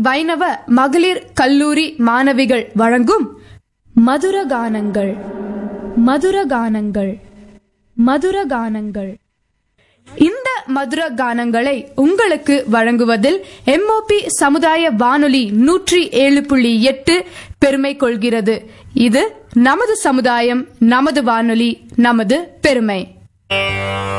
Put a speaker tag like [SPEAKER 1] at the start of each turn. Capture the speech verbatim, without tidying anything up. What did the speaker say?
[SPEAKER 1] வைணவ மகளிர் கல்லூரி மாணவிகள் வழங்கும் மதுரகானங்கள் மதுரகானங்கள் மதுரகானங்கள் இந்த மதுர கானங்களை உங்களுக்கு வழங்குவதில் எம்ஓபி சமுதாய வானொலி நூற்றி ஏழு புள்ளி எட்டு பெருமை கொள்கிறது. இது நமது சமுதாயம், நமது வானொலி, நமது பெருமை.